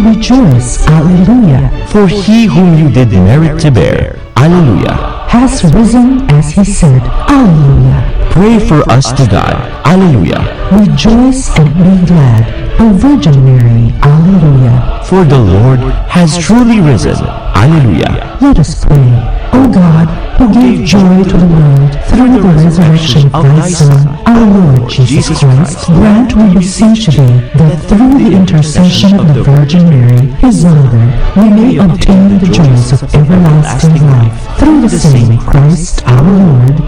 Rejoice, Alleluia. For he whom you did merit to bear, Alleluia, has risen as he said, Alleluia. Pray for us to God, Alleluia. Rejoice and be glad, O Virgin Mary, Alleluia. For the Lord has truly risen, Alleluia. Let us pray. O God, who gave joy to the world through the resurrection of thy Son, our Lord Jesus Christ, grant, we beseech thee, that through the intercession of the Virgin Mary, his mother, we may obtain the joys of everlasting life. Through the same Christ our Lord.